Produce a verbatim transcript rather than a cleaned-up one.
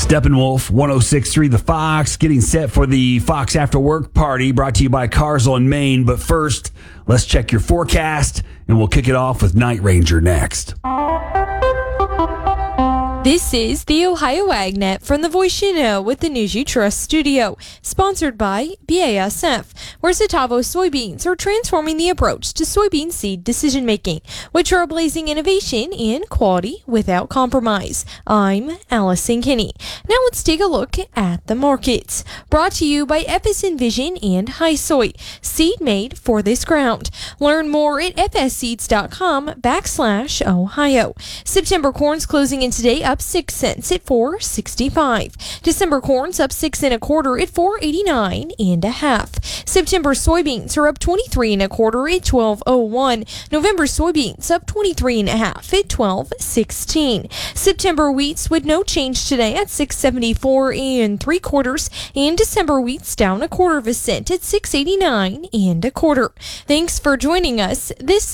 Steppenwolf, one oh six point three The Fox, getting set for the Fox After Work Party, brought to you by Carswell in Maine. But first, let's check your forecast, and we'll kick it off with Night Ranger next. This is the Ohio AgNet from the Voice You Know with the News You Trust studio, sponsored by B A S F, where Sitavo soybeans are transforming the approach to soybean seed decision-making, which are blazing innovation and quality without compromise. I'm Allison Kinney. Now let's take a look at the markets. Brought to you by Epison Vision and HiSoy, seed made for this ground. Learn more at fsseeds.com backslash Ohio. September corn's closing in today up six cents at four sixty-five. December corn's up six and a quarter at four eighty-nine and a half. September soybeans are up twenty-three and a quarter at twelve oh one. November soybeans up twenty-three and a half at twelve sixteen. September wheats with no change today at six seventy-four and three quarters, and December wheats down a quarter of a cent at six eighty-nine and a quarter. Thanks for joining us. This